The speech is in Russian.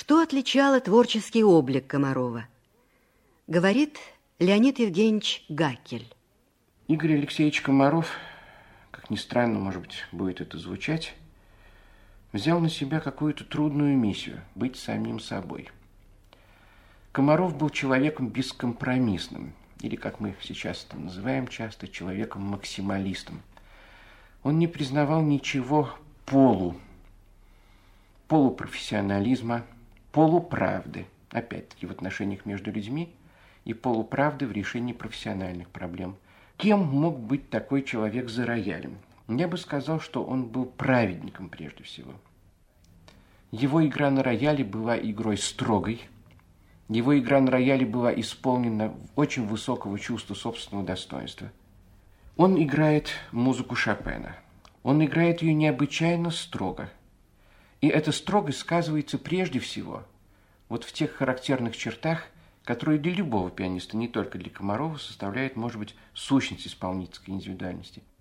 Что отличало творческий облик Комарова? Говорит Леонид Евгеньевич Гакель. Игорь Алексеевич Комаров, как ни странно, может быть, будет это звучать, взял на себя какую-то трудную миссию – быть самим собой. Комаров был человеком бескомпромиссным, или, как мы сейчас это называем часто, человеком-максималистом. Он не признавал ничего полупрофессионализма, полуправды, опять-таки в отношениях между людьми, и полуправды в решении профессиональных проблем. Кем мог быть такой человек за роялем? Я бы сказал, что он был праведником прежде всего. Его игра на рояле была игрой строгой, его игра на рояле была исполнена очень высокого чувства собственного достоинства. Он играет музыку Шопена. Он играет ее необычайно строго. И эта строгость сказывается прежде всего вот в тех характерных чертах, которые для любого пианиста, не только для Комарова, составляют, может быть, сущность исполнительской индивидуальности –